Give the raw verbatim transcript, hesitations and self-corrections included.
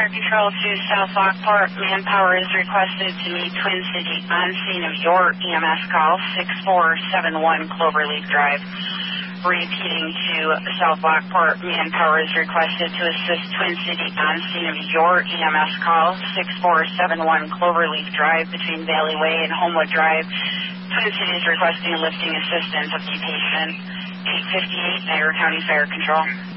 Fire Control to South Lockport. Manpower is requested to meet Twin City on scene of your E M S call, six four seven one Cloverleaf Drive. Repeating to South Lockport, manpower is requested to assist Twin City on scene of your E M S call, six four seven one Cloverleaf Drive between Valley Way and Homewood Drive. Twin City is requesting lifting assistance of the patient. eight fifty-eight, Niagara County Fire Control.